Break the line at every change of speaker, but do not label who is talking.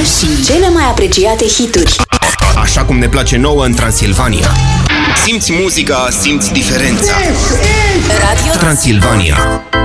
și cele mai apreciate hituri.
Așa cum ne place nouă în Transilvania. Simți muzica, simți diferența.
Radio
Transilvania.